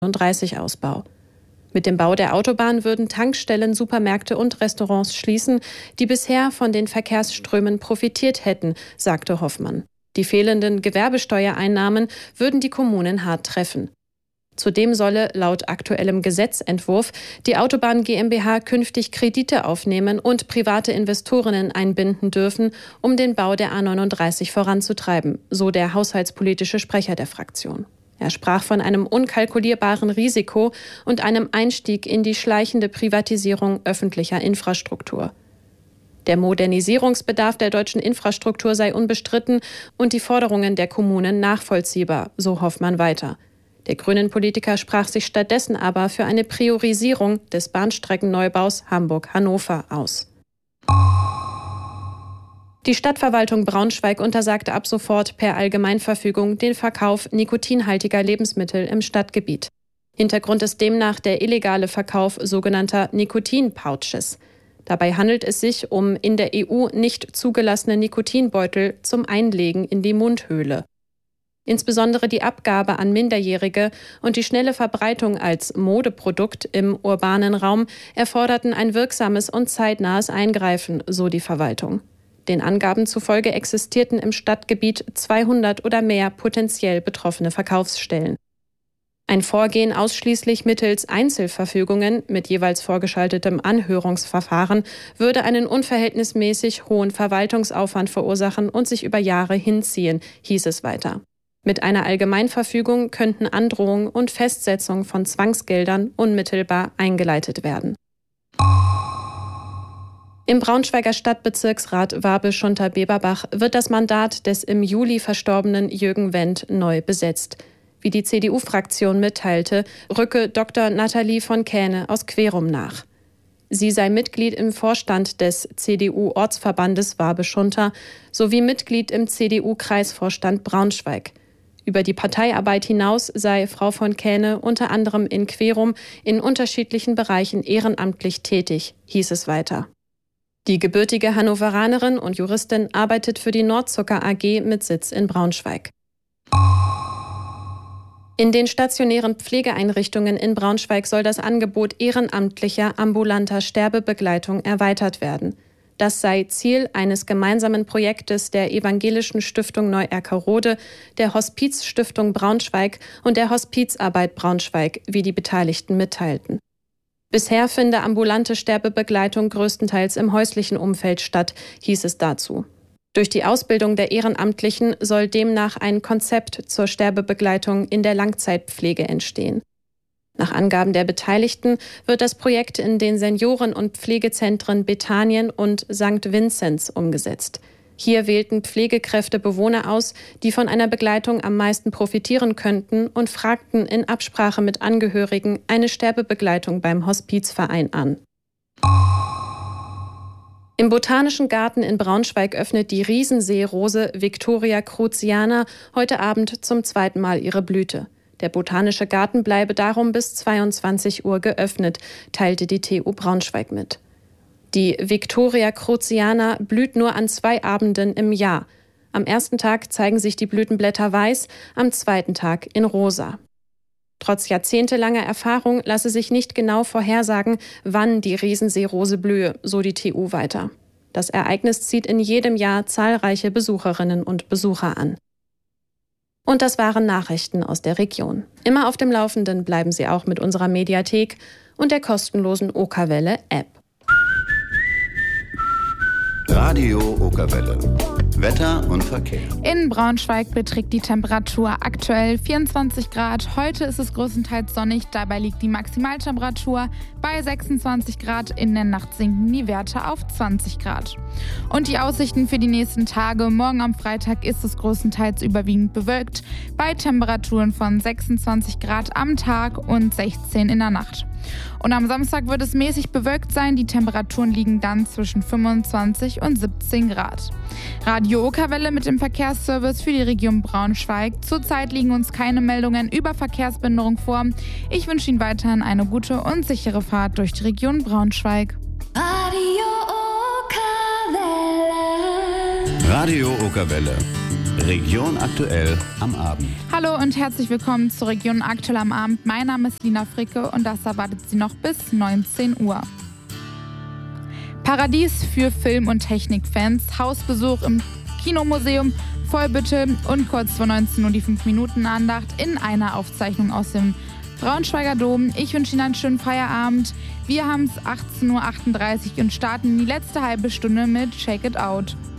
A39-Ausbau. Mit dem Bau der Autobahn würden Tankstellen, Supermärkte und Restaurants schließen, die bisher von den Verkehrsströmen profitiert hätten, sagte Hoffmann. Die fehlenden Gewerbesteuereinnahmen würden die Kommunen hart treffen. Zudem solle laut aktuellem Gesetzentwurf die Autobahn GmbH künftig Kredite aufnehmen und private Investorinnen einbinden dürfen, um den Bau der A39 voranzutreiben, so der haushaltspolitische Sprecher der Fraktion. Er sprach von einem unkalkulierbaren Risiko und einem Einstieg in die schleichende Privatisierung öffentlicher Infrastruktur. Der Modernisierungsbedarf der deutschen Infrastruktur sei unbestritten und die Forderungen der Kommunen nachvollziehbar, so Hoffmann weiter. Der Grünen-Politiker sprach sich stattdessen aber für eine Priorisierung des Bahnstreckenneubaus Hamburg-Hannover aus. Die Stadtverwaltung Braunschweig untersagte ab sofort per Allgemeinverfügung den Verkauf nikotinhaltiger Lebensmittel im Stadtgebiet. Hintergrund ist demnach der illegale Verkauf sogenannter Nikotin-Pouches. Dabei handelt es sich um in der EU nicht zugelassene Nikotinbeutel zum Einlegen in die Mundhöhle. Insbesondere die Abgabe an Minderjährige und die schnelle Verbreitung als Modeprodukt im urbanen Raum erforderten ein wirksames und zeitnahes Eingreifen, so die Verwaltung. Den Angaben zufolge existierten im Stadtgebiet 200 oder mehr potenziell betroffene Verkaufsstellen. Ein Vorgehen ausschließlich mittels Einzelverfügungen mit jeweils vorgeschaltetem Anhörungsverfahren würde einen unverhältnismäßig hohen Verwaltungsaufwand verursachen und sich über Jahre hinziehen, hieß es weiter. Mit einer Allgemeinverfügung könnten Androhung und Festsetzung von Zwangsgeldern unmittelbar eingeleitet werden. Im Braunschweiger Stadtbezirksrat Wabe-Schunter-Beberbach wird das Mandat des im Juli verstorbenen Jürgen Wendt neu besetzt. Wie die CDU-Fraktion mitteilte, rücke Dr. Nathalie von Kähne aus Querum nach. Sie sei Mitglied im Vorstand des CDU-Ortsverbandes Wabe-Schunter sowie Mitglied im CDU-Kreisvorstand Braunschweig. Über die Parteiarbeit hinaus sei Frau von Kähne unter anderem in Querum in unterschiedlichen Bereichen ehrenamtlich tätig, hieß es weiter. Die gebürtige Hannoveranerin und Juristin arbeitet für die Nordzucker AG mit Sitz in Braunschweig. In den stationären Pflegeeinrichtungen in Braunschweig soll das Angebot ehrenamtlicher ambulanter Sterbebegleitung erweitert werden. Das sei Ziel eines gemeinsamen Projektes der Evangelischen Stiftung Neu-Erkerode, der Hospizstiftung Braunschweig und der Hospizarbeit Braunschweig, wie die Beteiligten mitteilten. Bisher finde ambulante Sterbebegleitung größtenteils im häuslichen Umfeld statt, hieß es dazu. Durch die Ausbildung der Ehrenamtlichen soll demnach ein Konzept zur Sterbebegleitung in der Langzeitpflege entstehen. Nach Angaben der Beteiligten wird das Projekt in den Senioren- und Pflegezentren Bethanien und St. Vinzenz umgesetzt. Hier wählten Pflegekräfte Bewohner aus, die von einer Begleitung am meisten profitieren könnten und fragten in Absprache mit Angehörigen eine Sterbebegleitung beim Hospizverein an. Im Botanischen Garten in Braunschweig öffnet die Riesenseerose Victoria cruziana heute Abend zum zweiten Mal ihre Blüte. Der Botanische Garten bleibe darum bis 22 Uhr geöffnet, teilte die TU Braunschweig mit. Die Victoria cruziana blüht nur an 2 Abenden im Jahr. Am ersten Tag zeigen sich die Blütenblätter weiß, am zweiten Tag in rosa. Trotz jahrzehntelanger Erfahrung lasse sich nicht genau vorhersagen, wann die Riesenseerose blühe, so die TU weiter. Das Ereignis zieht in jedem Jahr zahlreiche Besucherinnen und Besucher an. Und das waren Nachrichten aus der Region. Immer auf dem Laufenden bleiben Sie auch mit unserer Mediathek und der kostenlosen Okerwelle-App. Radio Okerwelle. Wetter und Verkehr. In Braunschweig beträgt die Temperatur aktuell 24 Grad. Heute ist es größtenteils sonnig, dabei liegt die Maximaltemperatur bei 26 Grad. In der Nacht sinken die Werte auf 20 Grad. Und die Aussichten für die nächsten Tage. Morgen am Freitag ist es größtenteils überwiegend bewölkt, bei Temperaturen von 26 Grad am Tag und 16 in der Nacht. Und am Samstag wird es mäßig bewölkt sein. Die Temperaturen liegen dann zwischen 25 und 17 Grad. Radio Okerwelle mit dem Verkehrsservice für die Region Braunschweig. Zurzeit liegen uns keine Meldungen über Verkehrsbehinderung vor. Ich wünsche Ihnen weiterhin eine gute und sichere Fahrt durch die Region Braunschweig. Radio Okerwelle. Region aktuell am Abend. Hallo und herzlich willkommen zur Region aktuell am Abend. Mein Name ist Lina Fricke und das erwartet Sie noch bis 19 Uhr. Paradies für Film- und Technikfans, Hausbesuch im Kinomuseum Vollbüttel und kurz vor 19 Uhr die 5-Minuten-Andacht in einer Aufzeichnung aus dem Braunschweiger Dom. Ich wünsche Ihnen einen schönen Feierabend. Wir haben es 18:38 Uhr und starten die letzte halbe Stunde mit Check It Out.